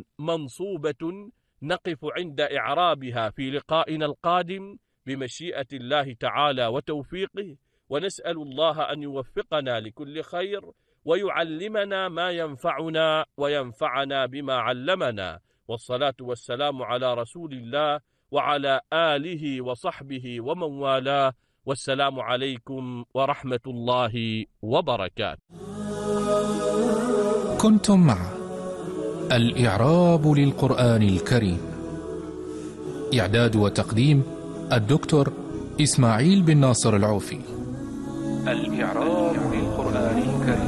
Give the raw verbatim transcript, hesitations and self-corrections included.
منصوبة نقف عند إعرابها في لقائنا القادم بمشيئة الله تعالى وتوفيقه، ونسأل الله أن يوفقنا لكل خير ويعلمنا ما ينفعنا وينفعنا بما علمنا، والصلاة والسلام على رسول الله وعلى آله وصحبه ومن والاه، والسلام عليكم ورحمة الله وبركاته. كنتم مع الإعراب للقرآن الكريم، إعداد وتقديم الدكتور إسماعيل بن ناصر العوفي. الإعراب للقرآن الكريم.